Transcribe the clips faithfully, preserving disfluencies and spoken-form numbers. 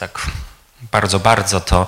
tak bardzo, bardzo, to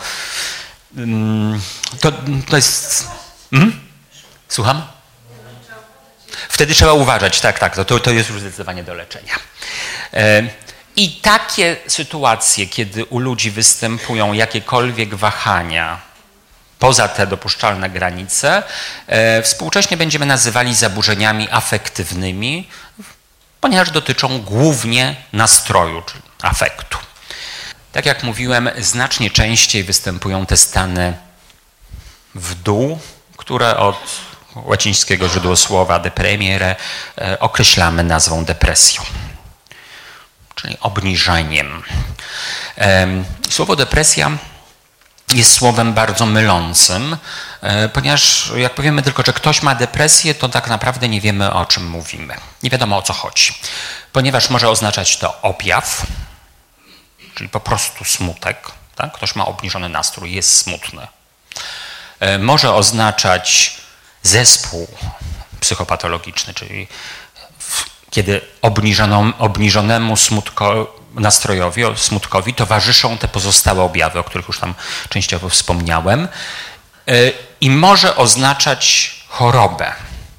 to, to jest... Hmm? Słucham? Wtedy trzeba uważać, tak, tak, to, to jest już zdecydowanie do leczenia. I takie sytuacje, kiedy u ludzi występują jakiekolwiek wahania poza te dopuszczalne granice, współcześnie będziemy nazywali zaburzeniami afektywnymi, ponieważ dotyczą głównie nastroju, czyli afektu. Tak jak mówiłem, znacznie częściej występują te stany w dół, które od łacińskiego źródłosłowa depremiere określamy nazwą depresją, czyli obniżeniem. Słowo depresja jest słowem bardzo mylącym, ponieważ jak powiemy tylko, że ktoś ma depresję, to tak naprawdę nie wiemy, o czym mówimy. Nie wiadomo, o co chodzi, ponieważ może oznaczać to objaw, czyli po prostu smutek. Tak? Ktoś ma obniżony nastrój, jest smutny. Może oznaczać zespół psychopatologiczny, czyli kiedy obniżonemu smutko, nastrojowi, smutkowi towarzyszą te pozostałe objawy, o których już tam częściowo wspomniałem, i może oznaczać chorobę,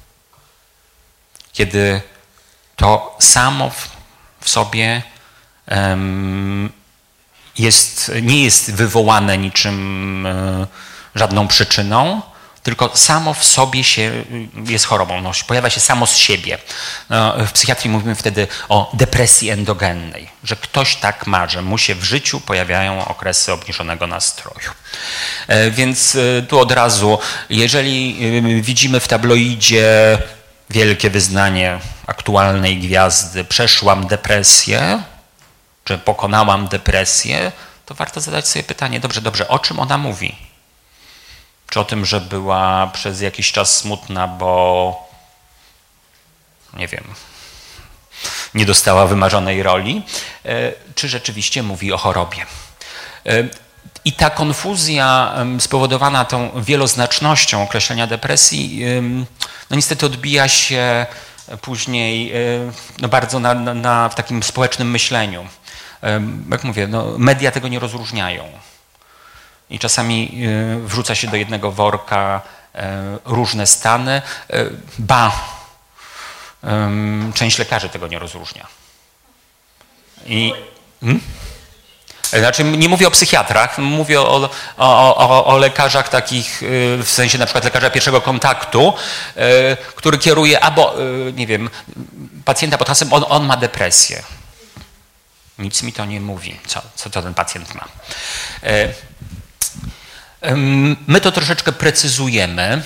kiedy to samo w sobie jest, nie jest wywołane niczym żadną przyczyną, tylko samo w sobie się jest chorobą, no, pojawia się samo z siebie. No, w psychiatrii mówimy wtedy o depresji endogennej, że ktoś tak ma, że mu się w życiu pojawiają okresy obniżonego nastroju. Więc tu od razu, jeżeli widzimy w tabloidzie wielkie wyznanie aktualnej gwiazdy, przeszłam depresję, czy pokonałam depresję, to warto zadać sobie pytanie, dobrze, dobrze, o czym ona mówi? Czy o tym, że była przez jakiś czas smutna, bo nie wiem, nie dostała wymarzonej roli, czy rzeczywiście mówi o chorobie? I ta konfuzja spowodowana tą wieloznacznością określenia depresji, no niestety odbija się później no bardzo na, na, na w takim społecznym myśleniu. Jak mówię, no media tego nie rozróżniają. I czasami wrzuca się do jednego worka różne stany. Ba, część lekarzy tego nie rozróżnia. I, hmm? Znaczy, nie mówię o psychiatrach, mówię o, o, o, o lekarzach takich, w sensie na przykład lekarza pierwszego kontaktu, który kieruje albo, nie wiem, pacjenta pod hasłem, on, on ma depresję. Nic mi to nie mówi, co, co to ten pacjent ma. My to troszeczkę precyzujemy.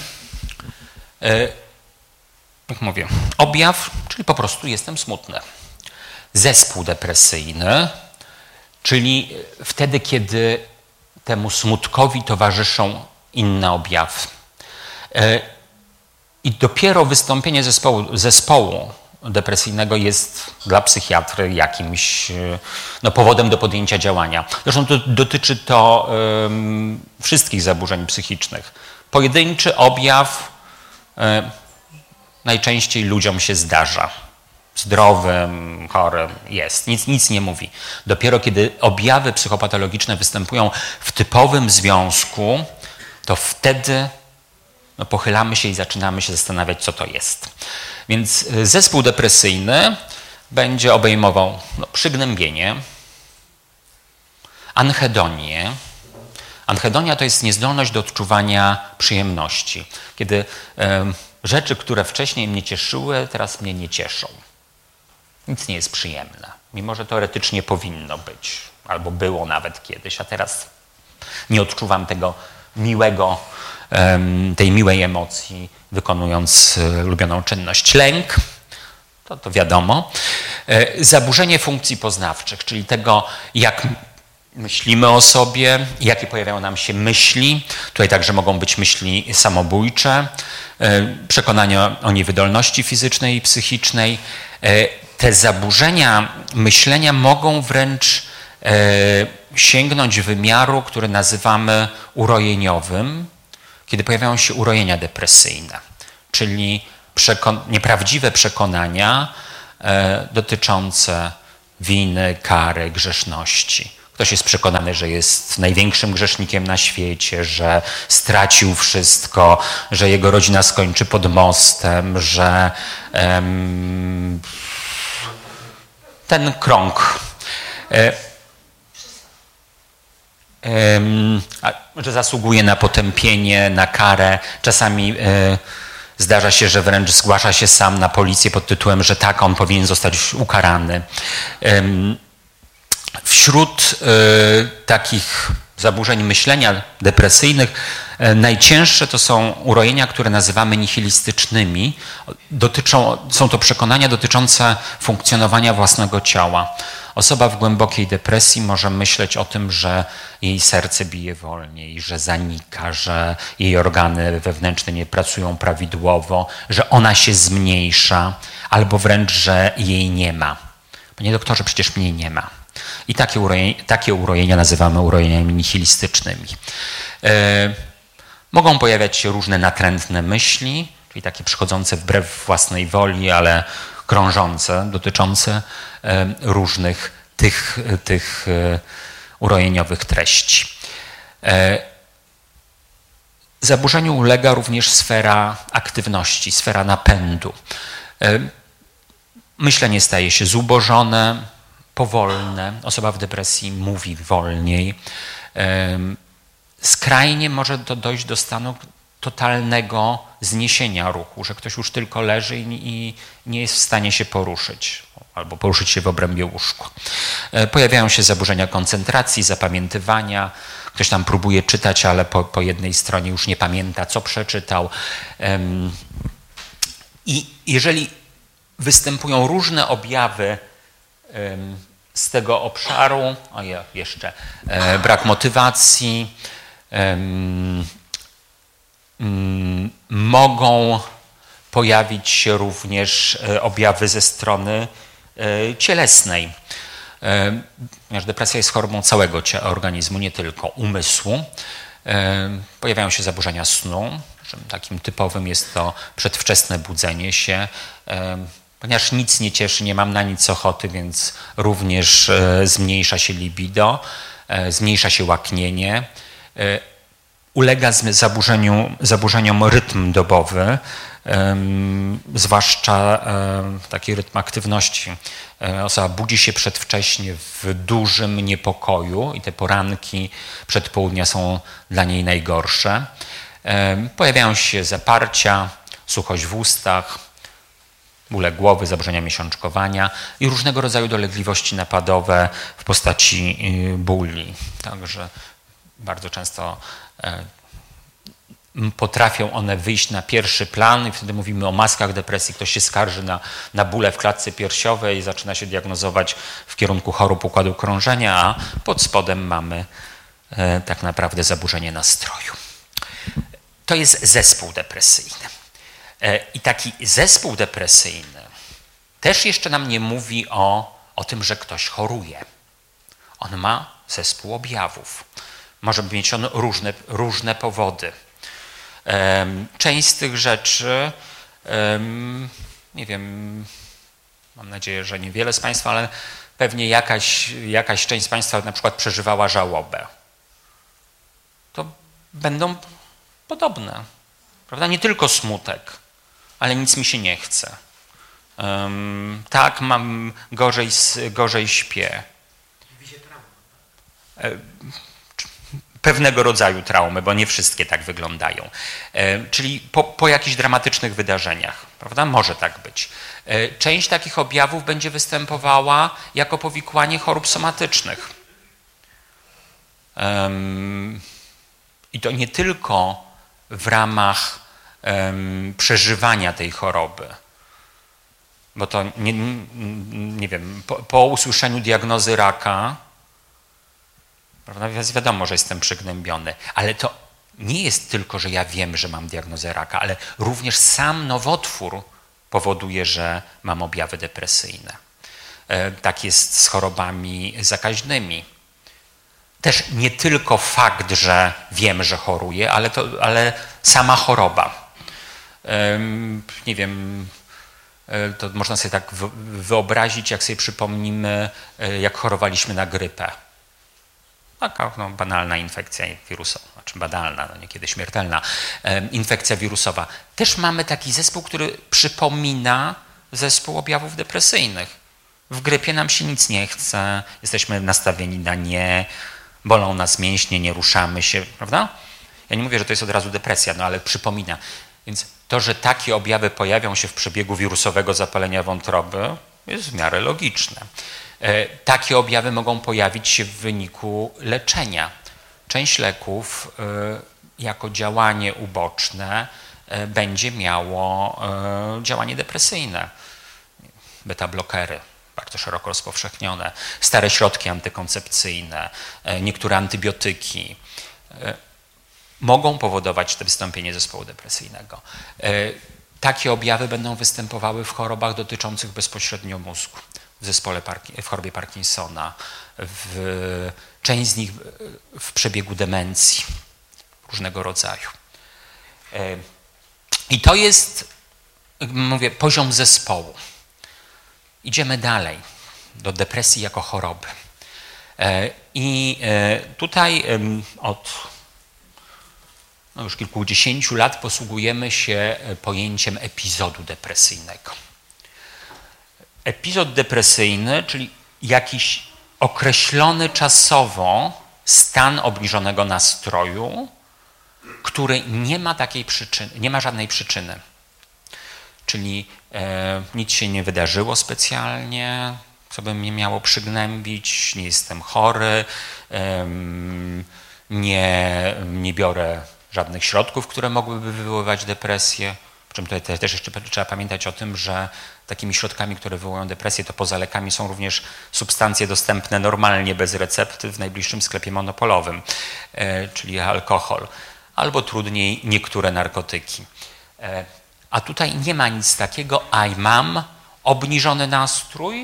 Jak mówię, objaw, czyli po prostu jestem smutny. Zespół depresyjny, czyli wtedy, kiedy temu smutkowi towarzyszą inne objawy. I dopiero wystąpienie zespołu, zespołu depresyjnego jest dla psychiatry jakimś no, powodem do podjęcia działania. Zresztą to, dotyczy to um, wszystkich zaburzeń psychicznych. Pojedynczy objaw um, najczęściej ludziom się zdarza. Zdrowym, chorym jest, nic, nic nie mówi. Dopiero kiedy objawy psychopatologiczne występują w typowym związku, to wtedy no, pochylamy się i zaczynamy się zastanawiać, co to jest. Więc zespół depresyjny będzie obejmował no, przygnębienie, anhedonię. Anhedonia to jest niezdolność do odczuwania przyjemności, kiedy e, rzeczy, które wcześniej mnie cieszyły, teraz mnie nie cieszą. Nic nie jest przyjemne, mimo że teoretycznie powinno być, albo było nawet kiedyś, a teraz nie odczuwam tego miłego, tej miłej emocji, wykonując ulubioną czynność. Lęk, to, to wiadomo. Zaburzenie funkcji poznawczych, czyli tego, jak myślimy o sobie, jakie pojawiają nam się myśli. Tutaj także mogą być myśli samobójcze, przekonania o niewydolności fizycznej i psychicznej. Te zaburzenia myślenia mogą wręcz sięgnąć wymiaru, który nazywamy urojeniowym, kiedy pojawiają się urojenia depresyjne, czyli przekon- nieprawdziwe przekonania e, dotyczące winy, kary, grzeszności. Ktoś jest przekonany, że jest największym grzesznikiem na świecie, że stracił wszystko, że jego rodzina skończy pod mostem, że um, ten krąg, um, że zasługuje na potępienie, na karę. Czasami um, zdarza się, że wręcz zgłasza się sam na policję pod tytułem, że tak, on powinien zostać ukarany. Um, Wśród y, takich zaburzeń myślenia depresyjnych y, najcięższe to są urojenia, które nazywamy nihilistycznymi. Dotyczą, są to przekonania dotyczące funkcjonowania własnego ciała. Osoba w głębokiej depresji może myśleć o tym, że jej serce bije wolniej, że zanika, że jej organy wewnętrzne nie pracują prawidłowo, że ona się zmniejsza, albo wręcz, że jej nie ma. Panie doktorze, przecież mnie nie ma. I takie urojenia, takie urojenia nazywamy urojeniami nihilistycznymi. Yy, mogą pojawiać się różne natrętne myśli, czyli takie przychodzące wbrew własnej woli, ale krążące, dotyczące yy, różnych tych, tych yy, urojeniowych treści. Yy, zaburzeniu ulega również sfera aktywności, sfera napędu. Yy, myślenie staje się zubożone, powolne. Osoba w depresji mówi wolniej. Skrajnie może to dojść do stanu totalnego zniesienia ruchu, że ktoś już tylko leży i nie jest w stanie się poruszyć albo poruszyć się w obrębie łóżka. Pojawiają się zaburzenia koncentracji, zapamiętywania. Ktoś tam próbuje czytać, ale po, po jednej stronie już nie pamięta, co przeczytał. I jeżeli występują różne objawy z tego obszaru, o ja, jeszcze e, brak motywacji, e, m, mogą pojawić się również objawy ze strony e, cielesnej, e, ponieważ depresja jest chorobą całego organizmu, nie tylko umysłu. E, pojawiają się zaburzenia snu, takim typowym jest to przedwczesne budzenie się. E, Ponieważ nic nie cieszy, nie mam na nic ochoty, więc również e, zmniejsza się libido, e, zmniejsza się łaknienie, e, ulega zaburzeniu, zaburzeniom rytm dobowy, e, zwłaszcza e, taki rytm aktywności. E, osoba budzi się przedwcześnie w dużym niepokoju i te poranki przedpołudnia są dla niej najgorsze. E, pojawiają się zaparcia, suchość w ustach, bóle głowy, zaburzenia miesiączkowania i różnego rodzaju dolegliwości napadowe w postaci bóli. Także bardzo często potrafią one wyjść na pierwszy plan i wtedy mówimy o maskach depresji. Ktoś się skarży na, na bóle w klatce piersiowej i zaczyna się diagnozować w kierunku chorób układu krążenia, a pod spodem mamy tak naprawdę zaburzenie nastroju. To jest zespół depresyjny. I taki zespół depresyjny też jeszcze nam nie mówi o, o tym, że ktoś choruje. On ma zespół objawów. Może mieć on różne, różne powody. Część z tych rzeczy, nie wiem, mam nadzieję, że niewiele z Państwa, ale pewnie jakaś, jakaś część z Państwa na przykład przeżywała żałobę. To będą podobne, prawda? Nie tylko smutek, ale nic mi się nie chce. Um, tak, mam gorzej, gorzej śpię. Pewnego rodzaju traumy, bo nie wszystkie tak wyglądają. E, czyli po, po jakichś dramatycznych wydarzeniach, prawda? Może tak być. E, część takich objawów będzie występowała jako powikłanie chorób somatycznych. Um, I to nie tylko w ramach um, przeżywania tej choroby, bo to nie, nie wiem, po, po usłyszeniu diagnozy raka, prawda, wiadomo, że jestem przygnębiony, ale to nie jest tylko, że ja wiem, że mam diagnozę raka, ale również sam nowotwór powoduje, że mam objawy depresyjne. E, tak jest z chorobami zakaźnymi. Też nie tylko fakt, że wiem, że choruję, ale, to, ale sama choroba. E, nie wiem, e, to można sobie tak wyobrazić, jak sobie przypomnimy, e, jak chorowaliśmy na grypę. taka no, banalna infekcja wirusowa, znaczy banalna, no niekiedy śmiertelna e, infekcja wirusowa. Też mamy taki zespół, który przypomina zespół objawów depresyjnych. W grypie nam się nic nie chce, jesteśmy nastawieni na nie, bolą nas mięśnie, nie ruszamy się, prawda? Ja nie mówię, że to jest od razu depresja, no ale przypomina. Więc to, że takie objawy pojawią się w przebiegu wirusowego zapalenia wątroby, jest w miarę logiczne. Takie objawy mogą pojawić się w wyniku leczenia. Część leków jako działanie uboczne będzie miało działanie depresyjne. Beta-blokery, bardzo szeroko rozpowszechnione, stare środki antykoncepcyjne, niektóre antybiotyki mogą powodować to wystąpienie zespołu depresyjnego. Takie objawy będą występowały w chorobach dotyczących bezpośrednio mózgu, w zespole, w chorobie Parkinsona, w, część z nich w przebiegu demencji różnego rodzaju. I to jest, mówię, poziom zespołu. Idziemy dalej do depresji jako choroby. I tutaj od no już kilkudziesięciu lat posługujemy się pojęciem epizodu depresyjnego. Epizod depresyjny, czyli jakiś określony czasowo stan obniżonego nastroju, który nie ma takiej przyczyny, nie ma żadnej przyczyny. Czyli e, nic się nie wydarzyło specjalnie, co by mnie miało przygnębić, nie jestem chory, e, nie, nie biorę żadnych środków, które mogłyby wywoływać depresję. Przy czym tutaj też jeszcze trzeba pamiętać o tym, że takimi środkami, które wywołują depresję, to poza lekami są również substancje dostępne normalnie bez recepty w najbliższym sklepie monopolowym, e, czyli alkohol, albo trudniej niektóre narkotyki. E, a tutaj nie ma nic takiego, a mam obniżony nastrój,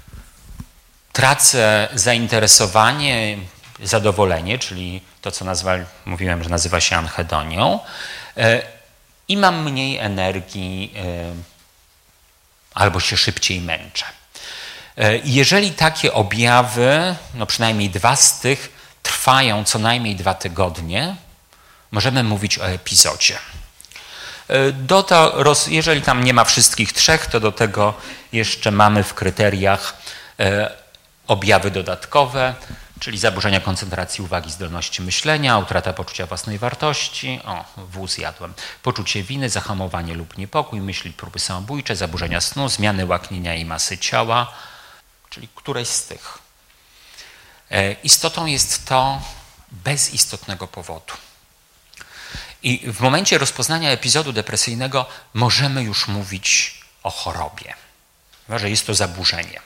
tracę zainteresowanie, zadowolenie, czyli to, co nazwa, mówiłem, że nazywa się anhedonią, e, i mam mniej energii, e, albo się szybciej męczę. E, jeżeli takie objawy, no przynajmniej dwa z tych, trwają co najmniej dwa tygodnie, możemy mówić o epizodzie. E, do to, jeżeli tam nie ma wszystkich trzech, to do tego jeszcze mamy w kryteriach e, objawy dodatkowe, czyli zaburzenia koncentracji uwagi, zdolności myślenia, utrata poczucia własnej wartości, o, wóz jadłem, poczucie winy, zahamowanie lub niepokój, myśli, próby samobójcze, zaburzenia snu, zmiany łaknienia i masy ciała, czyli któreś z tych. E, istotą jest to bez istotnego powodu. I w momencie rozpoznania epizodu depresyjnego możemy już mówić o chorobie, że jest to zaburzenie.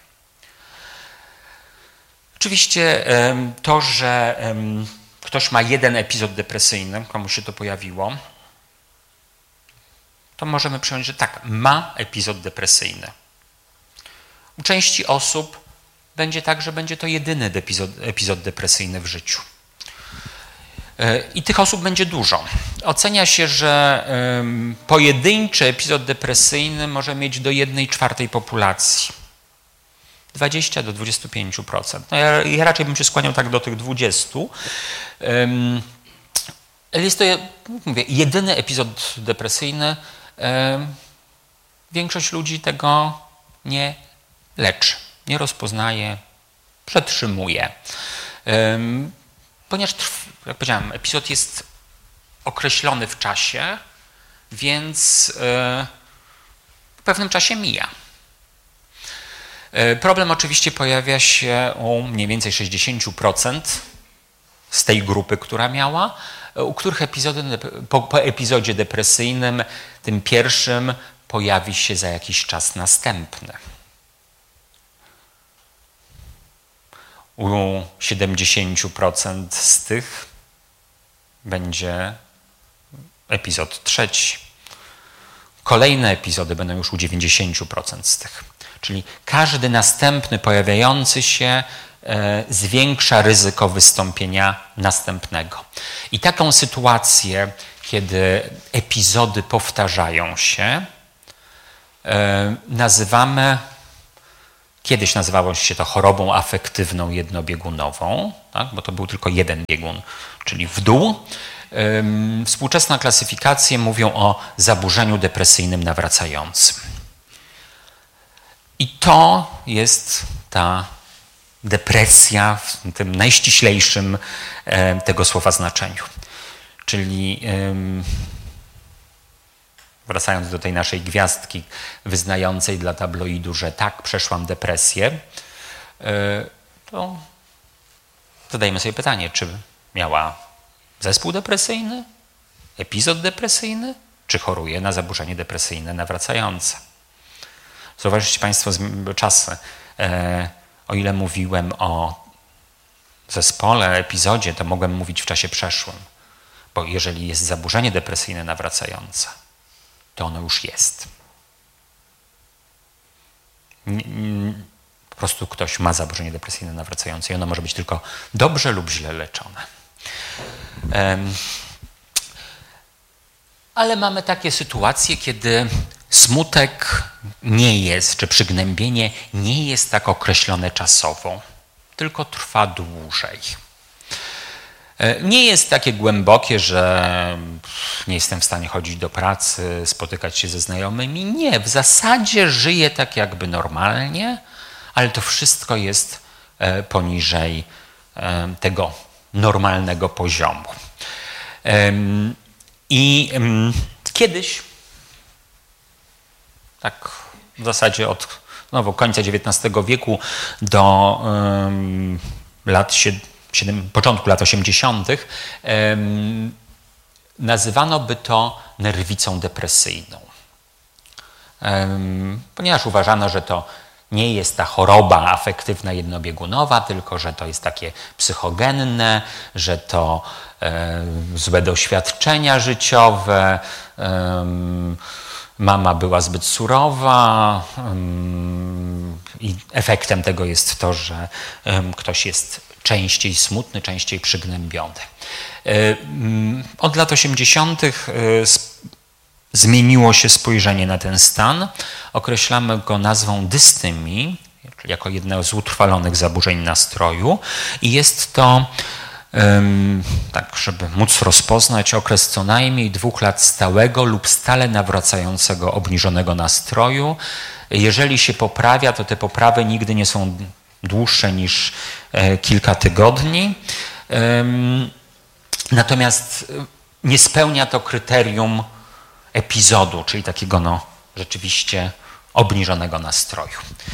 Oczywiście to, że ktoś ma jeden epizod depresyjny, komuś się to pojawiło, to możemy przyjąć, że tak, ma epizod depresyjny. U części osób będzie tak, że będzie to jedyny epizod, epizod depresyjny w życiu. I tych osób będzie dużo. Ocenia się, że pojedynczy epizod depresyjny może mieć do jednej czwartej populacji. dwadzieścia do dwudziestu pięciu procent. No ja, ja raczej bym się skłaniał tak do tych dwudziestu. Um, jest to, mówię, jedyny epizod depresyjny. Um, większość ludzi tego nie leczy, nie rozpoznaje, przetrzymuje. Um, ponieważ, jak powiedziałem, epizod jest określony w czasie, więc uh, w pewnym czasie mija. Problem oczywiście pojawia się u mniej więcej sześćdziesięciu procent z tej grupy, która miała, u których epizody, po, po epizodzie depresyjnym, tym pierwszym, pojawi się za jakiś czas następny. U siedemdziesięciu procent z tych będzie epizod trzeci. Kolejne epizody będą już u dziewięćdziesięciu procent z tych. Czyli każdy następny pojawiający się e, zwiększa ryzyko wystąpienia następnego. I taką sytuację, kiedy epizody powtarzają się, e, nazywamy Kiedyś nazywało się to chorobą afektywną jednobiegunową, tak? Bo to był tylko jeden biegun, czyli w dół. Współczesne klasyfikacje mówią o zaburzeniu depresyjnym nawracającym. I to jest ta depresja w tym najściślejszym tego słowa znaczeniu. Czyli wracając do tej naszej gwiazdki wyznającej dla tabloidu, że tak, przeszłam depresję, to zadajmy sobie pytanie, czy miała zespół depresyjny, epizod depresyjny, czy choruje na zaburzenie depresyjne nawracające. Zauważycie Państwo czasy, o ile mówiłem o zespole, epizodzie, to mogłem mówić w czasie przeszłym, bo jeżeli jest zaburzenie depresyjne nawracające, to ono już jest. Po prostu ktoś ma zaburzenie depresyjne nawracające i ono może być tylko dobrze lub źle leczone. Ale mamy takie sytuacje, kiedy smutek nie jest, czy przygnębienie nie jest tak określone czasowo, tylko trwa dłużej. Nie jest takie głębokie, że nie jestem w stanie chodzić do pracy, spotykać się ze znajomymi. Nie, w zasadzie żyję tak jakby normalnie, ale to wszystko jest poniżej tego normalnego poziomu. I kiedyś, tak w zasadzie od znowu końca dziewiętnastego wieku do um, lat siedem, początku lat osiemdziesiątych um, nazywano by to nerwicą depresyjną. Um, ponieważ uważano, że to nie jest ta choroba afektywna jednobiegunowa, tylko że to jest takie psychogenne, że to e, złe doświadczenia życiowe, e, mama była zbyt surowa e, i efektem tego jest to, że e, ktoś jest częściej smutny, częściej przygnębiony. E, od lat osiemdziesiątych e, zmieniło się spojrzenie na ten stan. Określamy go nazwą dystymii, czyli jako jedno z utrwalonych zaburzeń nastroju. I jest to, um, tak żeby móc rozpoznać, okres co najmniej dwóch lat stałego lub stale nawracającego obniżonego nastroju. Jeżeli się poprawia, to te poprawy nigdy nie są dłuższe niż e, kilka tygodni. Um, natomiast nie spełnia to kryterium epizodu, czyli takiego no, rzeczywiście obniżonego nastroju.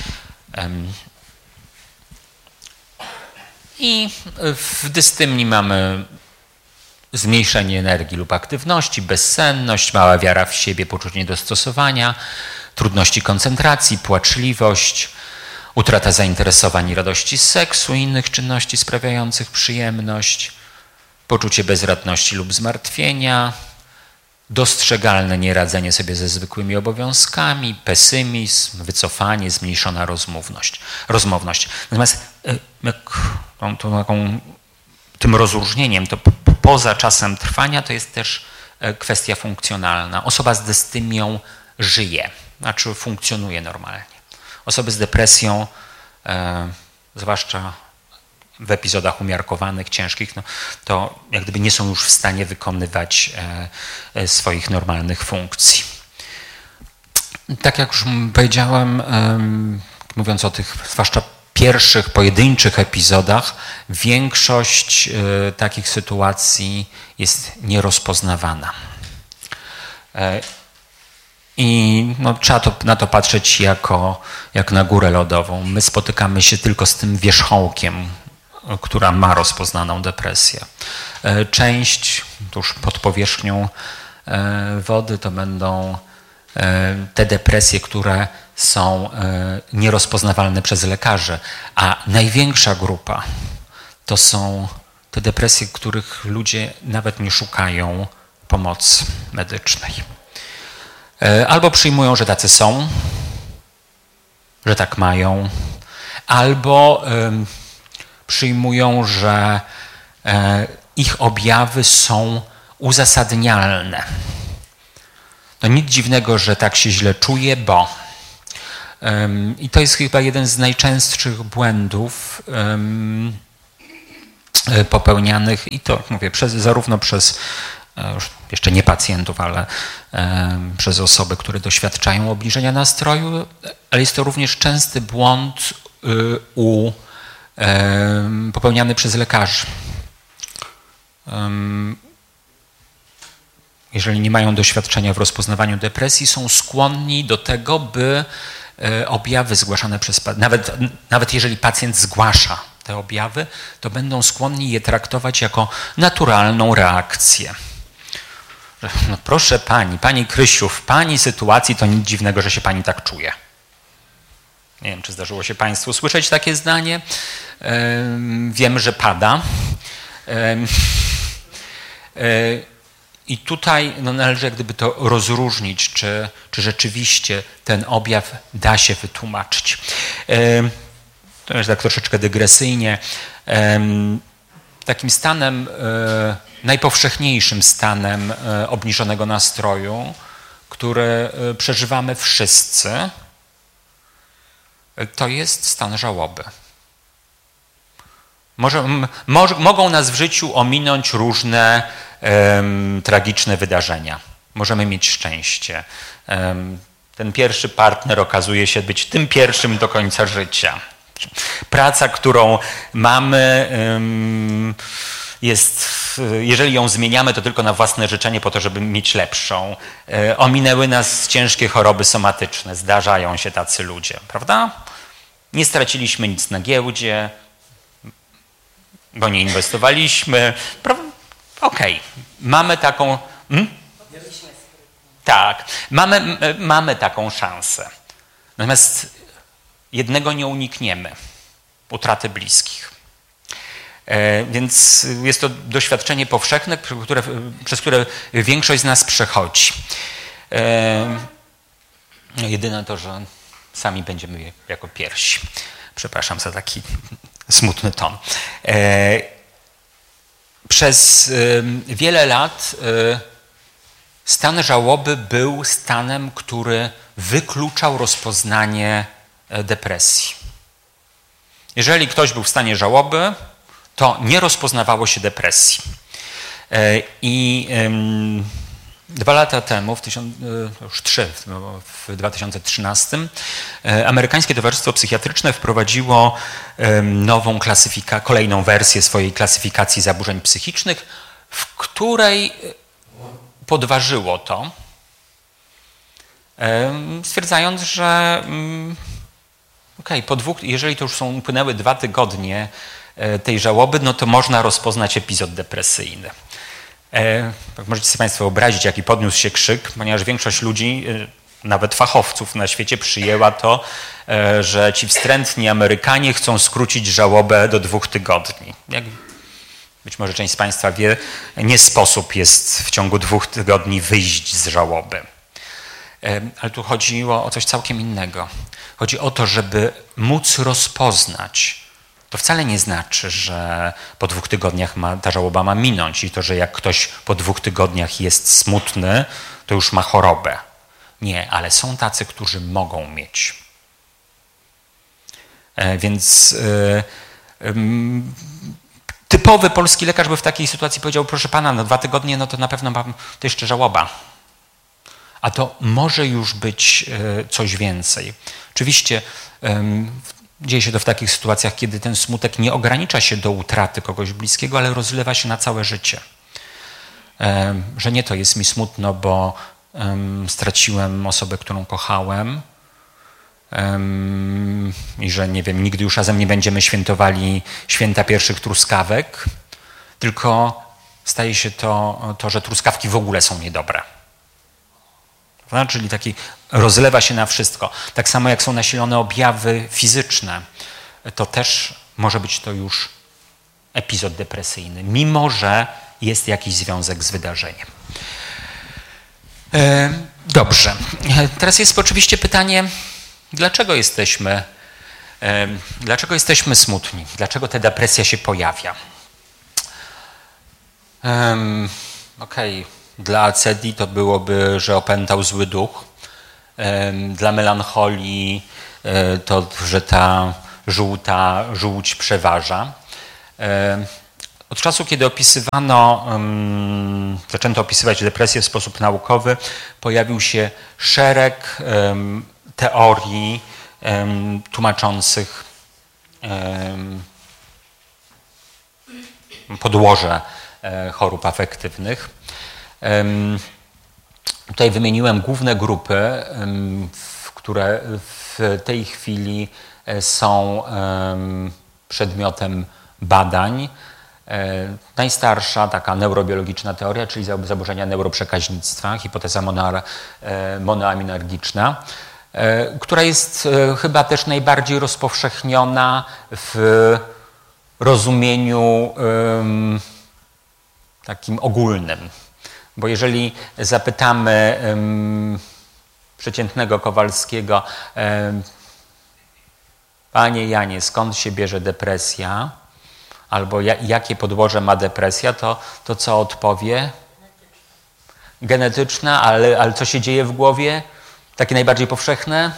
I w dystymii mamy zmniejszenie energii lub aktywności, bezsenność, mała wiara w siebie, poczucie niedostosowania, trudności koncentracji, płaczliwość, utrata zainteresowań i radości z seksu i innych czynności sprawiających przyjemność, poczucie bezradności lub zmartwienia, dostrzegalne nieradzenie sobie ze zwykłymi obowiązkami, pesymizm, wycofanie, zmniejszona rozmowność. rozmowność. Natomiast jak tą, tą, taką, tym rozróżnieniem, to poza czasem trwania, to jest też kwestia funkcjonalna. Osoba z dystymią żyje, znaczy funkcjonuje normalnie. Osoby z depresją, e, zwłaszcza w epizodach umiarkowanych, ciężkich, no, to jak gdyby nie są już w stanie wykonywać e, swoich normalnych funkcji. Tak jak już powiedziałem, e, mówiąc o tych zwłaszcza pierwszych, pojedynczych epizodach, większość e, takich sytuacji jest nierozpoznawana. E, I no, trzeba to, na to patrzeć jako, jak na górę lodową. My spotykamy się tylko z tym wierzchołkiem, która ma rozpoznaną depresję. Część tuż pod powierzchnią wody to będą te depresje, które są nierozpoznawalne przez lekarzy, a największa grupa to są te depresje, których ludzie nawet nie szukają pomocy medycznej. Albo przyjmują, że tacy są, że tak mają, albo przyjmują, że ich objawy są uzasadnialne. No nic dziwnego, że tak się źle czuje, bo I to jest chyba jeden z najczęstszych błędów popełnianych i to mówię przez, zarówno przez już jeszcze nie pacjentów, ale przez osoby, które doświadczają obniżenia nastroju, ale jest to również częsty błąd u, popełniany przez lekarzy. Jeżeli nie mają doświadczenia w rozpoznawaniu depresji, są skłonni do tego, by objawy zgłaszane przez pacjenta, nawet, nawet jeżeli pacjent zgłasza te objawy, to będą skłonni je traktować jako naturalną reakcję. No proszę pani, pani Krysiu, w pani sytuacji to nic dziwnego, że się pani tak czuje. Nie wiem, czy zdarzyło się państwu słyszeć takie zdanie. Wiem, że pada. I tutaj no, należy jak gdyby to rozróżnić, czy, czy rzeczywiście ten objaw da się wytłumaczyć. To jest tak troszeczkę dygresyjnie. Takim stanem, najpowszechniejszym stanem obniżonego nastroju, który przeżywamy wszyscy, to jest stan żałoby. Może, może, mogą nas w życiu ominąć różne um, tragiczne wydarzenia. Możemy mieć szczęście. Um, ten pierwszy partner okazuje się być tym pierwszym do końca życia. Praca, którą mamy, um, jest, jeżeli ją zmieniamy, to tylko na własne życzenie po to, żeby mieć lepszą. E, ominęły nas ciężkie choroby somatyczne. Zdarzają się tacy ludzie, prawda? Nie straciliśmy nic na giełdzie, bo nie inwestowaliśmy. Okej, okay. Mamy taką... Hmm? Tak, mamy, mamy taką szansę. Natomiast jednego nie unikniemy. Utraty bliskich. E, więc jest to doświadczenie powszechne, które, przez które większość z nas przechodzi. E, jedyne to, że sami będziemy jako pierwsi. Przepraszam za taki smutny ton. Przez wiele lat stan żałoby był stanem, który wykluczał rozpoznanie depresji. Jeżeli ktoś był w stanie żałoby, to nie rozpoznawało się depresji. I dwa lata temu, w tysiąc, już trzy, w dwa tysiące trzynastym, Amerykańskie Towarzystwo Psychiatryczne wprowadziło nową klasyfikację, kolejną wersję swojej klasyfikacji zaburzeń psychicznych, w której podważyło to, stwierdzając, że okej, po dwóch, jeżeli to już są upłynęły dwa tygodnie tej żałoby, no to można rozpoznać epizod depresyjny. E, możecie sobie państwo wyobrazić, jaki podniósł się krzyk, ponieważ większość ludzi, nawet fachowców na świecie przyjęła to, e, że ci wstrętni Amerykanie chcą skrócić żałobę do dwóch tygodni. Jak być może część z państwa wie, nie sposób jest w ciągu dwóch tygodni wyjść z żałoby. E, ale tu chodziło o coś całkiem innego. Chodzi o to, żeby móc rozpoznać. To wcale nie znaczy, że po dwóch tygodniach ma, ta żałoba ma minąć i to, że jak ktoś po dwóch tygodniach jest smutny, to już ma chorobę. Nie, ale są tacy, którzy mogą mieć. E, więc e, e, typowy polski lekarz by w takiej sytuacji powiedział, proszę pana, no dwa tygodnie, no to na pewno mam to jeszcze żałoba. A to może już być e, coś więcej. Oczywiście e, dzieje się to w takich sytuacjach, kiedy ten smutek nie ogranicza się do utraty kogoś bliskiego, ale rozlewa się na całe życie. Że nie to jest mi smutno, bo straciłem osobę, którą kochałem i że nie wiem, nigdy już razem nie będziemy świętowali święta pierwszych truskawek, tylko staje się to, to że truskawki w ogóle są niedobre. No, czyli taki rozlewa się na wszystko. Tak samo jak są nasilone objawy fizyczne, to też może być to już epizod depresyjny, mimo że jest jakiś związek z wydarzeniem. E, dobrze. Teraz jest oczywiście pytanie, dlaczego jesteśmy, e, dlaczego jesteśmy smutni? Dlaczego ta depresja się pojawia? E, Okej. Okay. Dla Acedi to byłoby, że opętał zły duch. dla melancholii to, że ta żółta żółć przeważa. Od czasu, kiedy opisywano, zaczęto opisywać depresję w sposób naukowy, pojawił się szereg teorii tłumaczących podłoże chorób afektywnych. Tutaj wymieniłem główne grupy, które w tej chwili są przedmiotem badań. Najstarsza taka neurobiologiczna teoria, czyli zaburzenia neuroprzekaźnictwa, hipoteza monoaminergiczna, która jest chyba też najbardziej rozpowszechniona w rozumieniu takim ogólnym. Bo jeżeli zapytamy przeciętnego Kowalskiego, panie Janie, skąd się bierze depresja? Albo jakie podłoże ma depresja, to, to co odpowie? Genetyczna, ale, ale co się dzieje w głowie? Takie najbardziej powszechne?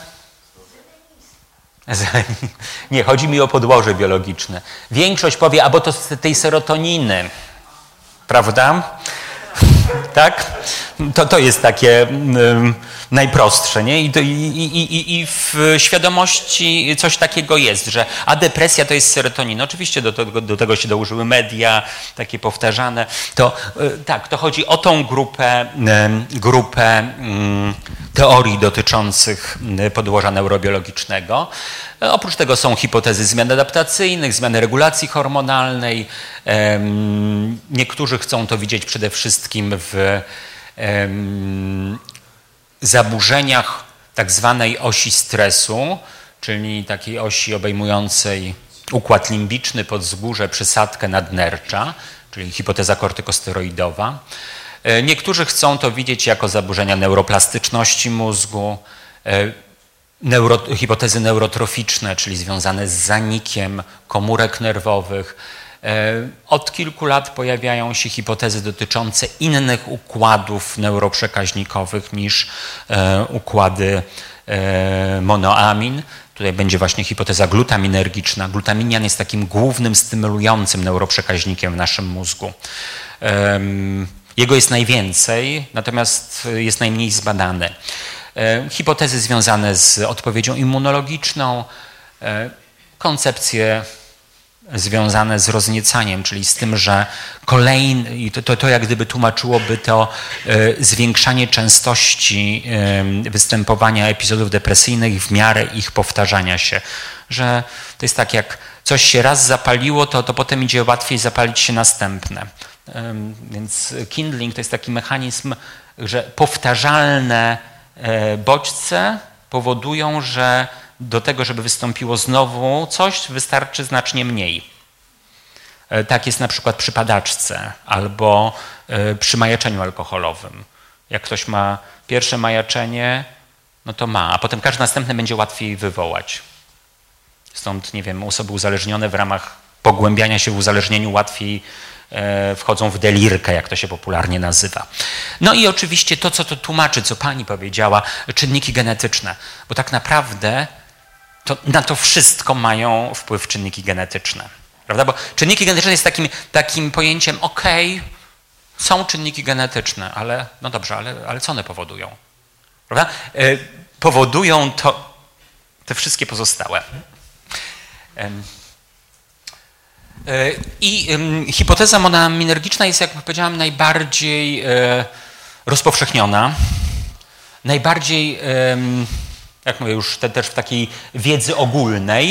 Nie, chodzi mi o podłoże biologiczne. Większość powie, albo to z tej serotoniny, prawda? Tak? To, to jest takie um, najprostsze, nie? I, to, i, i, I w świadomości coś takiego jest, że a depresja to jest serotonina. Oczywiście do tego, do tego się dołożyły media, takie powtarzane. To tak, to chodzi o tą grupę, grupę um, teorii dotyczących podłoża neurobiologicznego. Oprócz tego są hipotezy zmian adaptacyjnych, zmiany regulacji hormonalnej. Niektórzy chcą to widzieć przede wszystkim w zaburzeniach tak zwanej osi stresu, czyli takiej osi obejmującej układ limbiczny, podzgórze, przysadkę nadnercza, czyli hipoteza kortykosteroidowa. Niektórzy chcą to widzieć jako zaburzenia neuroplastyczności mózgu, Neuro, hipotezy neurotroficzne, czyli związane z zanikiem komórek nerwowych. Od kilku lat pojawiają się hipotezy dotyczące innych układów neuroprzekaźnikowych niż układy monoamin. Tutaj będzie właśnie hipoteza glutaminergiczna. Glutaminian jest takim głównym stymulującym neuroprzekaźnikiem w naszym mózgu. Jego jest najwięcej, natomiast jest najmniej zbadany. Hipotezy związane z odpowiedzią immunologiczną, koncepcje związane z rozniecaniem, czyli z tym, że kolejny, i to, to, to jak gdyby tłumaczyłoby to zwiększanie częstości występowania epizodów depresyjnych w miarę ich powtarzania się. Że to jest tak, jak coś się raz zapaliło, to, to potem idzie łatwiej zapalić się następne. Więc kindling to jest taki mechanizm, że powtarzalne bodźce powodują, że do tego, żeby wystąpiło znowu coś, wystarczy znacznie mniej. Tak jest na przykład przy padaczce albo przy majaczeniu alkoholowym. Jak ktoś ma pierwsze majaczenie, no to ma, a potem każde następne będzie łatwiej wywołać. Stąd, nie wiem, osoby uzależnione w ramach pogłębiania się w uzależnieniu łatwiej wchodzą w delirkę, jak to się popularnie nazywa. No i oczywiście to, co to tłumaczy, co pani powiedziała, czynniki genetyczne, bo tak naprawdę to na to wszystko mają wpływ czynniki genetyczne, prawda? Bo czynniki genetyczne jest takim, takim pojęciem, okej, okay, są czynniki genetyczne, ale no dobrze, ale, ale co one powodują? Prawda? Powodują to te wszystkie pozostałe. I hipoteza monoaminergiczna jest, jak powiedziałem, najbardziej rozpowszechniona, najbardziej, jak mówię już te, też w takiej wiedzy ogólnej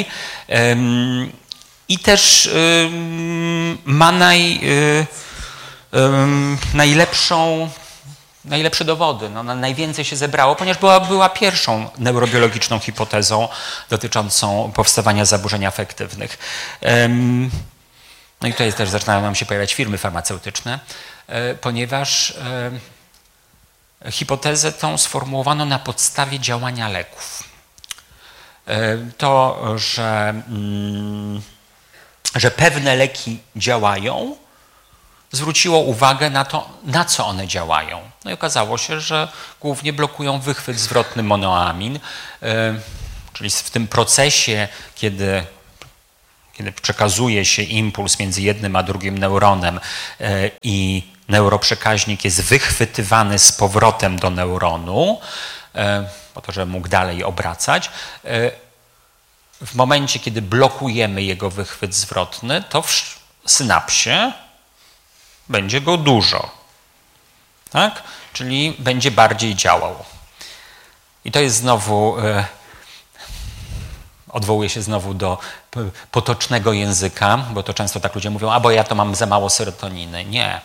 i też ma naj, najlepszą, najlepsze dowody, no, najwięcej się zebrało, ponieważ była, była pierwszą neurobiologiczną hipotezą dotyczącą powstawania zaburzeń afektywnych. No i tutaj też zaczynają nam się pojawiać firmy farmaceutyczne, ponieważ hipotezę tą sformułowano na podstawie działania leków. To, że, że pewne leki działają, zwróciło uwagę na to, na co one działają. No i okazało się, że głównie blokują wychwyt zwrotny monoamin, czyli w tym procesie, kiedy, kiedy przekazuje się impuls między jednym a drugim neuronem i neuroprzekaźnik jest wychwytywany z powrotem do neuronu, po to, żeby mógł dalej obracać. W momencie, kiedy blokujemy jego wychwyt zwrotny, to w synapsie będzie go dużo, tak? Czyli będzie bardziej działał. I to jest znowu, e, odwołuje się znowu do potocznego języka, bo to często tak ludzie mówią, a bo ja to mam za mało serotoniny. Nie.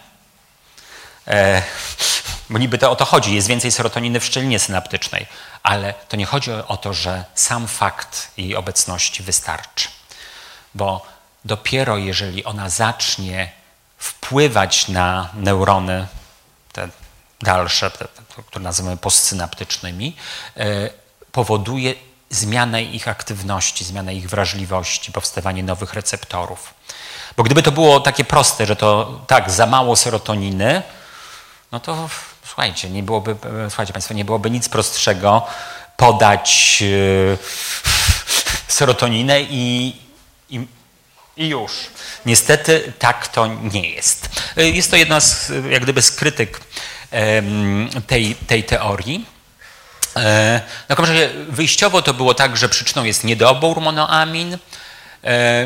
E, bo niby to o to chodzi, jest więcej serotoniny w szczelinie synaptycznej, ale to nie chodzi o to, że sam fakt jej obecności wystarczy. Bo dopiero jeżeli ona zacznie wpływać na neurony, te dalsze, te, te, które nazywamy postsynaptycznymi, e, powoduje zmianę ich aktywności, zmianę ich wrażliwości, powstawanie nowych receptorów. Bo gdyby to było takie proste, że to tak, za mało serotoniny, no to słuchajcie, nie byłoby, słuchajcie Państwo, nie byłoby nic prostszego podać yy, serotoninę i, i, i już. Niestety tak to nie jest. Jest to jedna z, jak gdyby, z krytyk yy, tej, tej teorii. Yy, na każdym razie wyjściowo to było tak, że przyczyną jest niedobór monoamin, yy,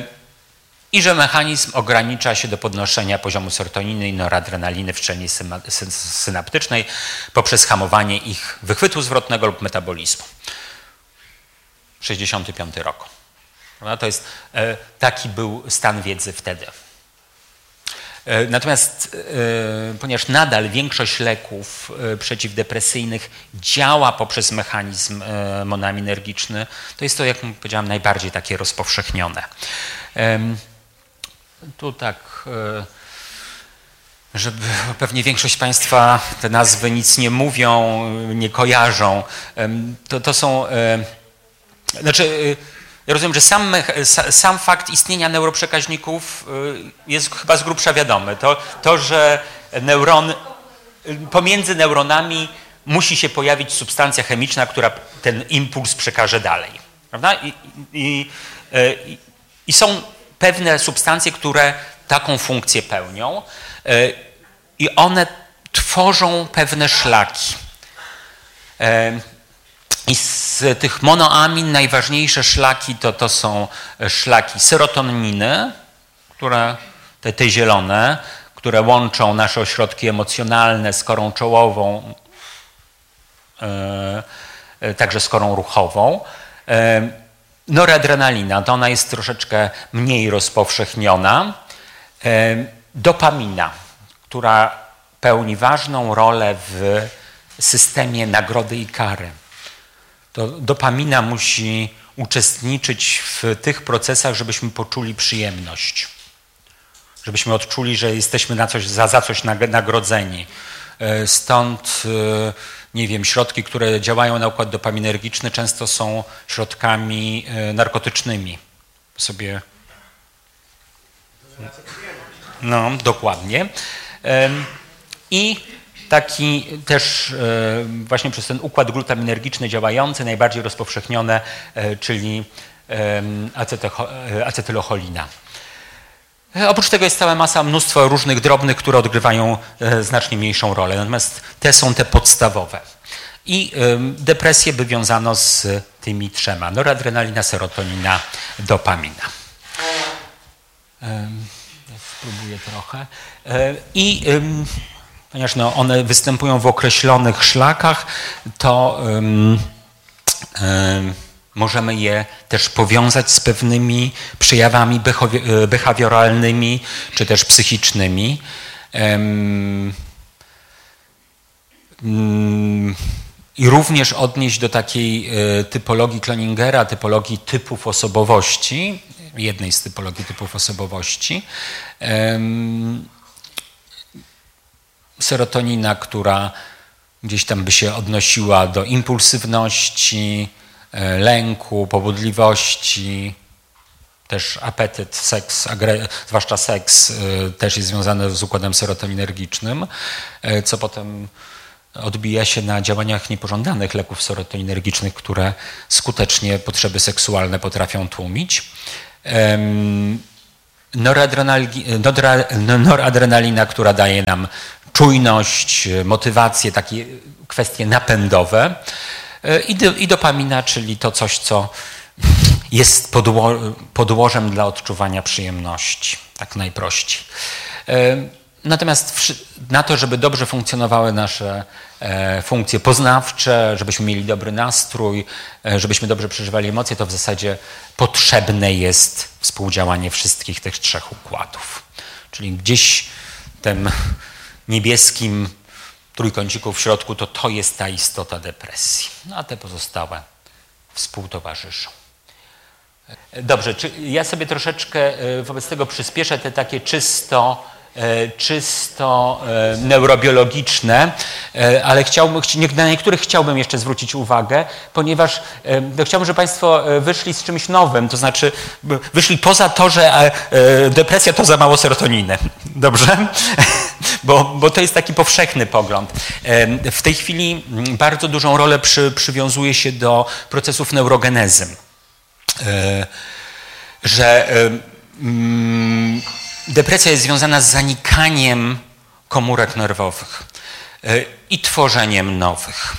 i że mechanizm ogranicza się do podnoszenia poziomu serotoniny i noradrenaliny w szczelinie synaptycznej poprzez hamowanie ich wychwytu zwrotnego lub metabolizmu. sześćdziesiąty piąty rok. To jest, taki był stan wiedzy wtedy. Natomiast ponieważ nadal większość leków przeciwdepresyjnych działa poprzez mechanizm monoaminergiczny, to jest to, jak powiedziałam, najbardziej takie rozpowszechnione. Tu tak, żeby pewnie większość Państwa te nazwy nic nie mówią, nie kojarzą. To, to są, znaczy ja rozumiem, że sam, sam fakt istnienia neuroprzekaźników jest chyba z grubsza wiadomy. To, to, że neuron, pomiędzy neuronami musi się pojawić substancja chemiczna, która ten impuls przekaże dalej. Prawda? I, i, i, i są pewne substancje, które taką funkcję pełnią i one tworzą pewne szlaki. I z tych monoamin najważniejsze szlaki to, to są szlaki serotoniny, które, te, te zielone, które łączą nasze ośrodki emocjonalne z korą czołową, także z korą ruchową. Noradrenalina, to ona jest troszeczkę mniej rozpowszechniona. Dopamina, która pełni ważną rolę w systemie nagrody i kary. To dopamina musi uczestniczyć w tych procesach, żebyśmy poczuli przyjemność. Żebyśmy odczuli, że jesteśmy na coś, za, za coś nagrodzeni. Stąd, nie wiem, środki, które działają na układ dopaminergiczny, często są środkami narkotycznymi. Sobie... No, dokładnie. I taki też właśnie przez ten układ glutaminergiczny działający, najbardziej rozpowszechnione, czyli acetylocholina. Oprócz tego jest cała masa, mnóstwo różnych drobnych, które odgrywają znacznie mniejszą rolę. Natomiast te są te podstawowe. I depresję by wiązano z tymi trzema. Noradrenalina, serotonina, dopamina. Ja spróbuję trochę. I ponieważ no, one występują w określonych szlakach, to um, um, możemy je też powiązać z pewnymi przejawami behawioralnymi czy też psychicznymi. Um, um, I również odnieść do takiej typologii Cloningera, typologii typów osobowości, jednej z typologii typów osobowości. Um, serotonina, która gdzieś tam by się odnosiła do impulsywności, lęku, pobudliwości, Też apetyt, seks, agre- zwłaszcza seks, y, też jest związany z układem serotoninergicznym, y, co potem odbija się na działaniach niepożądanych leków serotoninergicznych, które skutecznie potrzeby seksualne potrafią tłumić. Ym, noradrenali- nodra- noradrenalina, która daje nam czujność, motywację, takie kwestie napędowe. Y, i, do, I dopamina, czyli to coś, co jest podło- podłożem dla odczuwania przyjemności, tak najprościej. Natomiast na to, żeby dobrze funkcjonowały nasze funkcje poznawcze, żebyśmy mieli dobry nastrój, żebyśmy dobrze przeżywali emocje, to w zasadzie potrzebne jest współdziałanie wszystkich tych trzech układów. Czyli gdzieś tym niebieskim trójkąciku w środku to to jest ta istota depresji, no a te pozostałe współtowarzyszą. Dobrze, czy ja sobie troszeczkę wobec tego przyspieszę te takie czysto, czysto neurobiologiczne, ale chciałbym, na niektórych chciałbym jeszcze zwrócić uwagę, ponieważ no, chciałbym, żeby Państwo wyszli z czymś nowym, to znaczy wyszli poza to, że depresja to za mało serotoniny. Dobrze? Bo, bo to jest taki powszechny pogląd. W tej chwili bardzo dużą rolę przy, przywiązuje się do procesów neurogenezy. Że depresja jest związana z zanikaniem komórek nerwowych i tworzeniem nowych.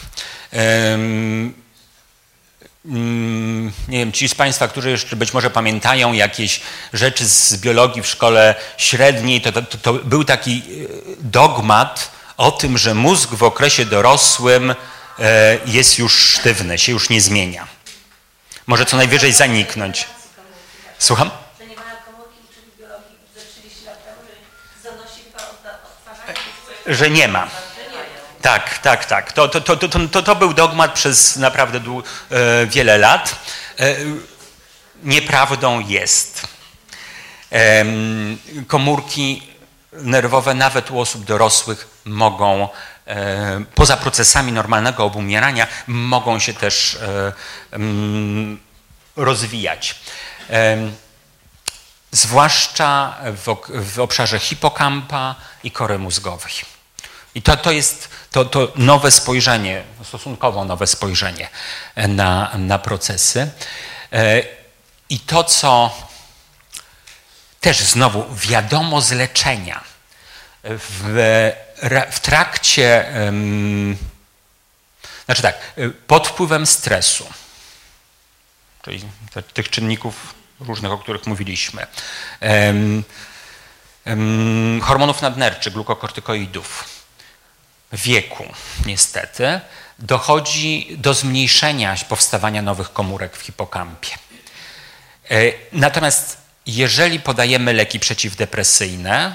Nie wiem, ci z Państwa, którzy jeszcze być może pamiętają jakieś rzeczy z biologii w szkole średniej, to, to, to był taki dogmat o tym, że mózg w okresie dorosłym jest już sztywny, się już nie zmienia. Może co najwyżej zaniknąć. Słucham? Że nie mają komórki czyli biologii ze trzydzieści lat temu, że zanosi to odtwarzanie? Że nie ma. Tak, tak, tak. To, to, to, to, to, to był dogmat przez naprawdę dłu, e, wiele lat. E, nieprawdą jest. E, komórki nerwowe nawet u osób dorosłych mogą, e, poza procesami normalnego obumierania, mogą się też e, m, rozwijać. E, zwłaszcza w, w obszarze hipokampa i kory mózgowej. I to, to jest to, to nowe spojrzenie, stosunkowo nowe spojrzenie na, na procesy. E, I to, co też znowu wiadomo z leczenia, w, w trakcie, um, znaczy tak, pod wpływem stresu, czyli tych czynników różnych, o których mówiliśmy, um, um, hormonów nadnerczych, glukokortykoidów, wieku niestety, dochodzi do zmniejszenia powstawania nowych komórek w hipokampie. Natomiast jeżeli podajemy leki przeciwdepresyjne,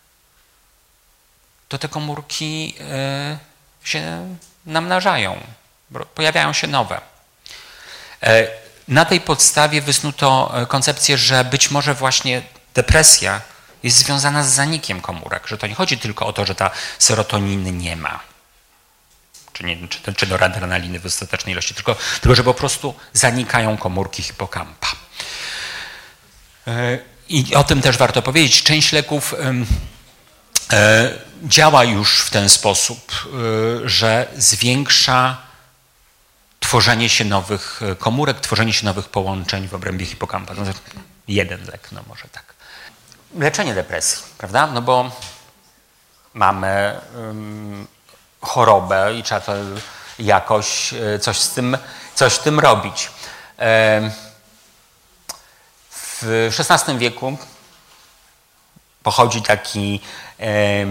to te komórki się namnażają, pojawiają się nowe. Na tej podstawie wysnuto koncepcję, że być może właśnie depresja jest związana z zanikiem komórek, że to nie chodzi tylko o to, że ta serotoniny nie ma, czy, nie, czy, czy noradrenaliny w dostatecznej ilości, tylko, tylko że po prostu zanikają komórki hipokampa. I o tym też warto powiedzieć. Część leków działa już w ten sposób, że zwiększa tworzenie się nowych komórek, tworzenie się nowych połączeń w obrębie hipokampa. To znaczy jeden lek, no może tak. Leczenie depresji, prawda? No bo mamy um, chorobę i trzeba to jakoś coś z tym, coś z tym robić. E, w szesnastym wieku pochodzi taki e,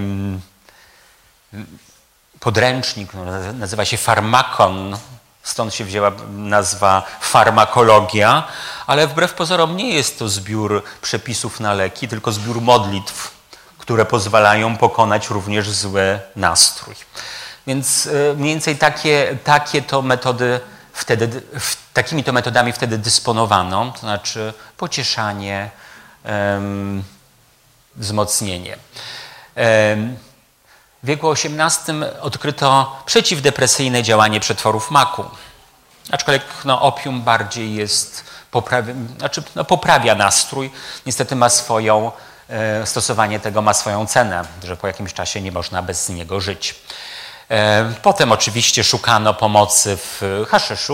podręcznik, no, nazywa się Farmakon, stąd się wzięła nazwa farmakologia, ale wbrew pozorom nie jest to zbiór przepisów na leki, tylko zbiór modlitw, które pozwalają pokonać również zły nastrój. Więc mniej więcej takie, takie to metody wtedy, takimi to metodami wtedy dysponowano, to znaczy pocieszanie, um, wzmocnienie. Um, W wieku osiemnastym odkryto przeciwdepresyjne działanie przetworów maku. Aczkolwiek no, opium bardziej jest poprawia, znaczy, no, poprawia nastrój. Niestety ma swoją, e, stosowanie tego ma swoją cenę, że po jakimś czasie nie można bez niego żyć. E, potem oczywiście szukano pomocy w haszyszu.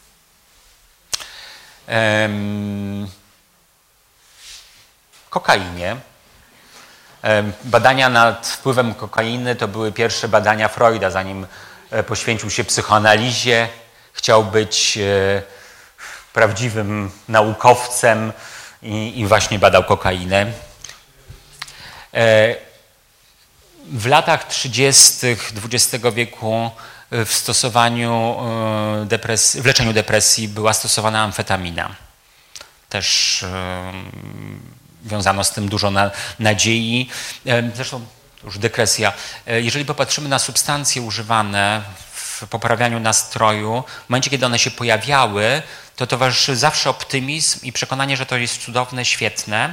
E, kokainie. E, badania nad wpływem kokainy to były pierwsze badania Freuda, zanim poświęcił się psychoanalizie. Chciał być e, prawdziwym naukowcem i, i właśnie badał kokainę. E, w latach trzydziestych dwudziestego wieku w stosowaniu e, depresji, w leczeniu depresji była stosowana amfetamina. Też e, wiązano z tym dużo na, nadziei. E, zresztą już dygresja. E, jeżeli popatrzymy na substancje używane w poprawianiu nastroju, w momencie, kiedy one się pojawiały, to towarzyszy zawsze optymizm i przekonanie, że to jest cudowne, świetne.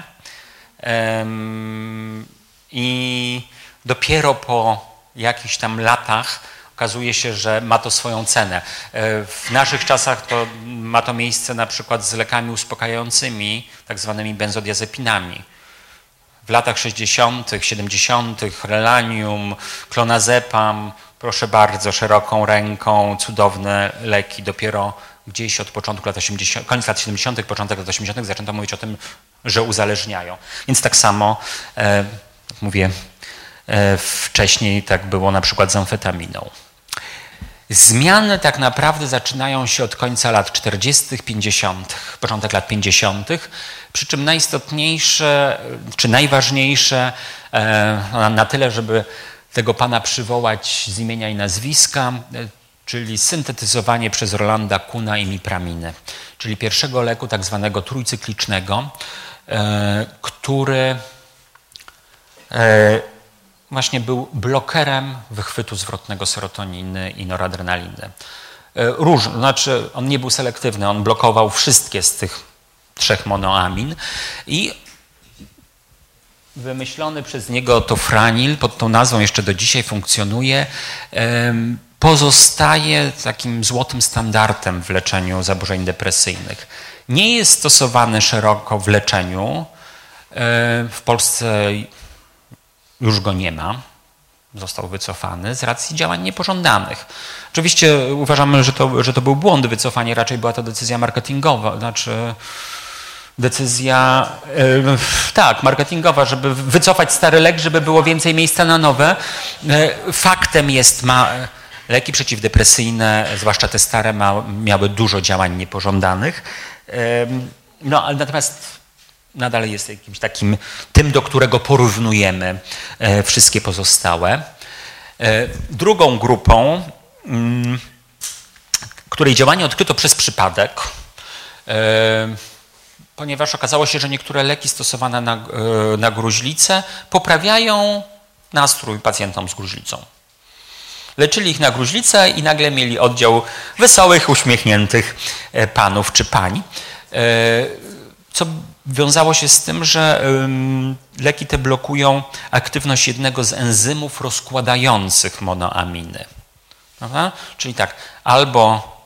I dopiero po jakichś tam latach okazuje się, że ma to swoją cenę. W naszych czasach to ma to miejsce na przykład z lekami uspokajającymi, tak zwanymi benzodiazepinami. W latach sześćdziesiątych, siedemdziesiątych relanium, klonazepam, proszę bardzo, szeroką ręką, cudowne leki. Dopiero gdzieś od początku lat osiemdziesiątych, koniec lat siedemdziesiątych, początek lat osiemdziesiątych zaczęto mówić o tym, że uzależniają. Więc tak samo, e, mówię, e, wcześniej tak było na przykład z amfetaminą. Zmiany tak naprawdę zaczynają się od końca lat czterdziestych, pięćdziesiątych, początek lat pięćdziesiątych, przy czym najistotniejsze, czy najważniejsze e, na tyle, żeby tego pana przywołać z imienia i nazwiska, czyli syntetyzowanie przez Rolanda Kuhna imipraminy, czyli pierwszego leku tak zwanego trójcyklicznego, e, który e, właśnie był blokerem wychwytu zwrotnego serotoniny i noradrenaliny. E, róż, znaczy on nie był selektywny, on blokował wszystkie z tych trzech monoamin i wymyślony przez niego tofranil, pod tą nazwą jeszcze do dzisiaj funkcjonuje, pozostaje takim złotym standardem w leczeniu zaburzeń depresyjnych. Nie jest stosowany szeroko w leczeniu. W Polsce już go nie ma. Został wycofany z racji działań niepożądanych. Oczywiście uważamy, że to, że to był błąd, wycofanie, raczej była to decyzja marketingowa, znaczy decyzja, yy, tak, marketingowa, żeby wycofać stary lek, żeby było więcej miejsca na nowe. Yy, faktem jest, ma, leki przeciwdepresyjne, zwłaszcza te stare, ma, miały dużo działań niepożądanych. Yy, no, ale natomiast nadal jest jakimś takim, tym, do którego porównujemy yy, wszystkie pozostałe. Yy, drugą grupą, yy, której działanie odkryto przez przypadek, yy, ponieważ okazało się, że niektóre leki stosowane na, na gruźlicę poprawiają nastrój pacjentom z gruźlicą. Leczyli ich na gruźlicę i nagle mieli oddział wesołych, uśmiechniętych panów czy pań, co wiązało się z tym, że leki te blokują aktywność jednego z enzymów rozkładających monoaminy. Aha? Czyli tak, albo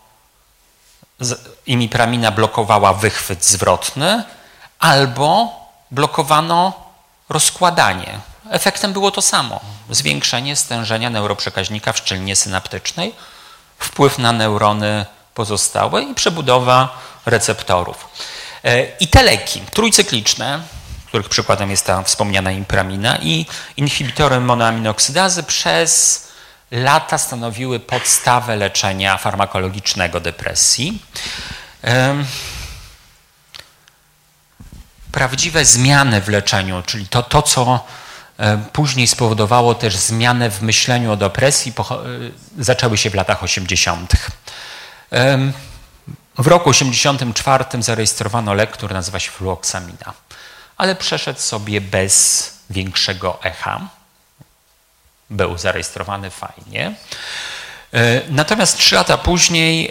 imipramina blokowała wychwyt zwrotny, albo blokowano rozkładanie. Efektem było to samo. Zwiększenie stężenia neuroprzekaźnika w szczelinie synaptycznej, wpływ na neurony pozostałe i przebudowa receptorów. I te leki trójcykliczne, których przykładem jest ta wspomniana imipramina, i inhibitory monoaminoksydazy przez lata stanowiły podstawę leczenia farmakologicznego depresji. Prawdziwe zmiany w leczeniu, czyli to, to co później spowodowało też zmianę w myśleniu o depresji, zaczęły się w latach osiemdziesiątych. W roku osiemdziesiątym czwartym zarejestrowano lek, który nazywa się fluoksamina, ale przeszedł sobie bez większego echa. Był zarejestrowany fajnie. Natomiast trzy lata później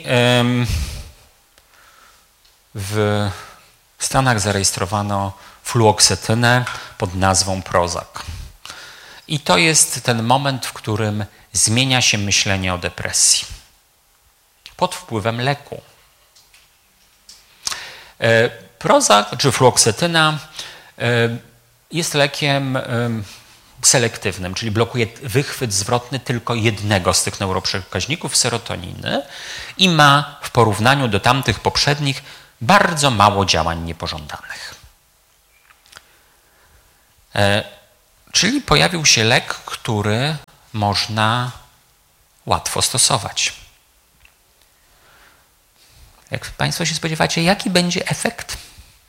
w Stanach zarejestrowano fluoksetynę pod nazwą Prozac. I to jest ten moment, w którym zmienia się myślenie o depresji. Pod wpływem leku. Prozac czy fluoksetyna jest lekiem selektywnym, czyli blokuje wychwyt zwrotny tylko jednego z tych neuroprzekaźników, serotoniny, i ma w porównaniu do tamtych poprzednich bardzo mało działań niepożądanych. Czyli pojawił się lek, który można łatwo stosować. Jak Państwo się spodziewacie, jaki będzie efekt?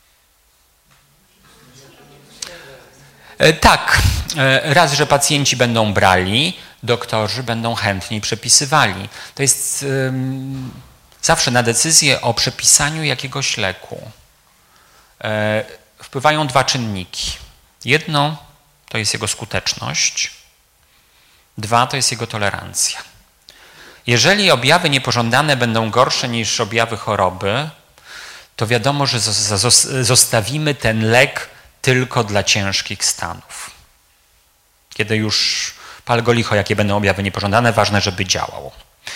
Tak, raz, że pacjenci będą brali, doktorzy będą chętniej przepisywali. To jest um, zawsze na decyzję o przepisaniu jakiegoś leku e, wpływają dwa czynniki. Jedno to jest jego skuteczność, dwa to jest jego tolerancja. Jeżeli objawy niepożądane będą gorsze niż objawy choroby, to wiadomo, że zostawimy ten lek tylko dla ciężkich stanów. Kiedy już pal go licho, jakie będą objawy niepożądane, ważne, żeby działał.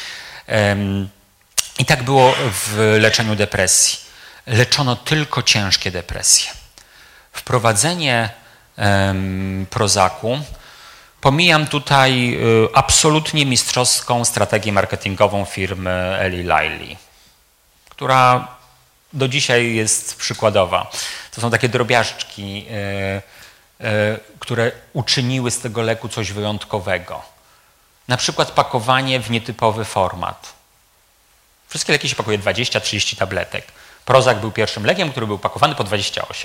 I tak było w leczeniu depresji. Leczono tylko ciężkie depresje. Wprowadzenie Prozacu, pomijam tutaj absolutnie mistrzowską strategię marketingową firmy Eli Lilly, która do dzisiaj jest przykładowa. To są takie drobiażdżki, które uczyniły z tego leku coś wyjątkowego. Na przykład pakowanie w nietypowy format. Wszystkie leki się pakuje dwadzieścia trzydzieści tabletek. Prozac był pierwszym lekiem, który był pakowany po dwadzieścia osiem.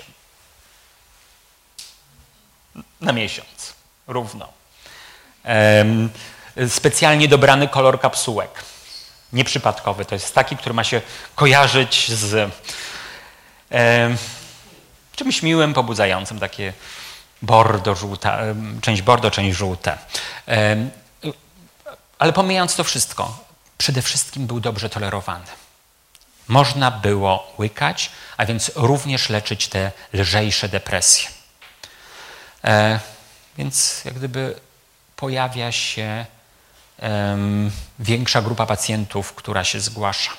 Na miesiąc. Równo. Um, specjalnie dobrany kolor kapsułek. Nieprzypadkowy. To jest taki, który ma się kojarzyć z um, czymś miłym, pobudzającym. Takie bordo, żółta, część bordo, część żółte. Um, ale pomijając to wszystko, przede wszystkim był dobrze tolerowany. Można było łykać, a więc również leczyć te lżejsze depresje. E, więc jak gdyby pojawia się um, większa grupa pacjentów, która się zgłasza.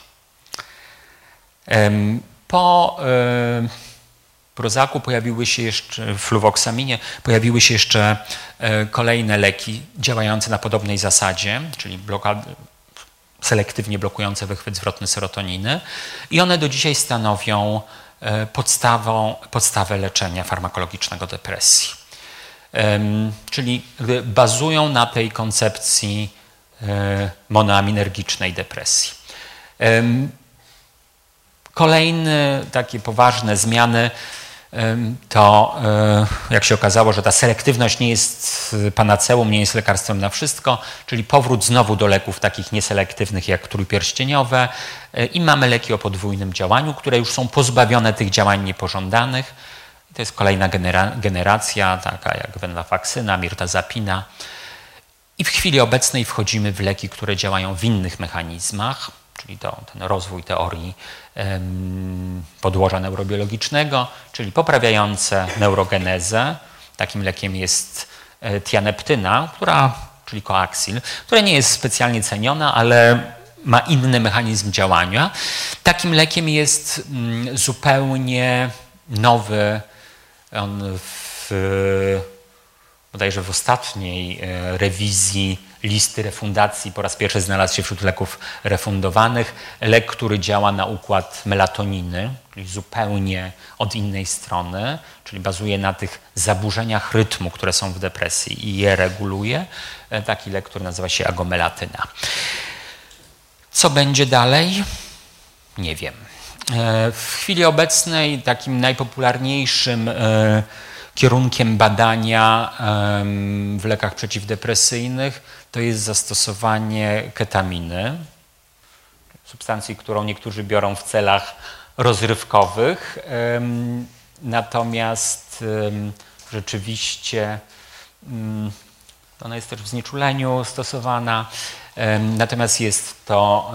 Um, po um, Prozacu pojawiły się jeszcze, w fluwoksaminie pojawiły się jeszcze um, kolejne leki działające na podobnej zasadzie, czyli blokad, selektywnie blokujące wychwyt zwrotny serotoniny, i one do dzisiaj stanowią um, podstawą, podstawę leczenia farmakologicznego depresji. Um, czyli bazują na tej koncepcji um, monoaminergicznej depresji. Um, kolejne takie poważne zmiany um, to, um, jak się okazało, że ta selektywność nie jest panaceum, nie jest lekarstwem na wszystko, czyli powrót znowu do leków takich nieselektywnych jak trójpierścieniowe um, i mamy leki o podwójnym działaniu, które już są pozbawione tych działań niepożądanych. To jest kolejna genera generacja, taka jak venlafaxyna, mirtazapina. I w chwili obecnej wchodzimy w leki, które działają w innych mechanizmach, czyli to, ten rozwój teorii um, podłoża neurobiologicznego, czyli poprawiające neurogenezę. Takim lekiem jest e, tianeptyna, która, czyli koaxil, która nie jest specjalnie ceniona, ale ma inny mechanizm działania. Takim lekiem jest mm, zupełnie nowy. On w, bodajże w ostatniej rewizji listy refundacji po raz pierwszy znalazł się wśród leków refundowanych. Lek, który działa na układ melatoniny, czyli zupełnie od innej strony, czyli bazuje na tych zaburzeniach rytmu, które są w depresji i je reguluje. Taki lek, który nazywa się agomelatyna. Co będzie dalej? Nie wiem. W chwili obecnej takim najpopularniejszym kierunkiem badania w lekach przeciwdepresyjnych to jest zastosowanie ketaminy, substancji, którą niektórzy biorą w celach rozrywkowych. Natomiast rzeczywiście ona jest też w znieczuleniu stosowana. Natomiast jest to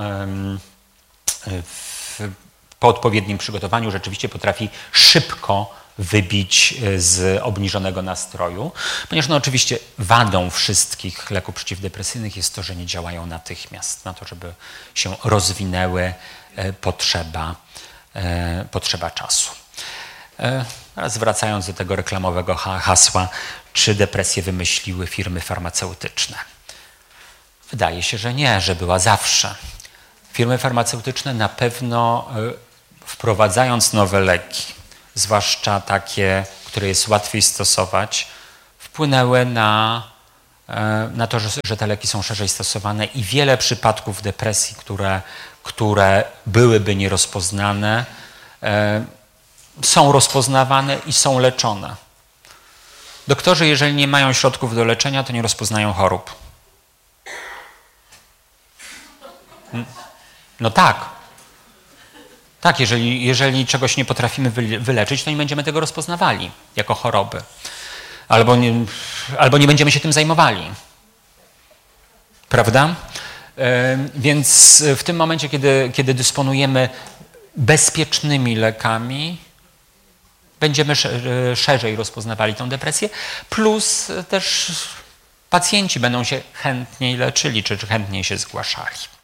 w po odpowiednim przygotowaniu rzeczywiście potrafi szybko wybić z obniżonego nastroju, ponieważ no oczywiście wadą wszystkich leków przeciwdepresyjnych jest to, że nie działają natychmiast, na to, żeby się rozwinęły potrzeba e, potrzeba czasu. E, teraz wracając do tego reklamowego hasła, czy depresję wymyśliły firmy farmaceutyczne? Wydaje się, że nie, że była zawsze. Firmy farmaceutyczne na pewno e, wprowadzając nowe leki, zwłaszcza takie, które jest łatwiej stosować, wpłynęły na, na to, że, że te leki są szerzej stosowane i wiele przypadków depresji, które, które byłyby nierozpoznane, są rozpoznawane i są leczone. Doktorzy, jeżeli nie mają środków do leczenia, to nie rozpoznają chorób. No tak. Tak, jeżeli, jeżeli czegoś nie potrafimy wyleczyć, to nie będziemy tego rozpoznawali jako choroby. Albo nie, albo nie będziemy się tym zajmowali. Prawda? Więc w tym momencie, kiedy, kiedy dysponujemy bezpiecznymi lekami, będziemy szerzej rozpoznawali tę depresję, plus też pacjenci będą się chętniej leczyli, czy chętniej się zgłaszali.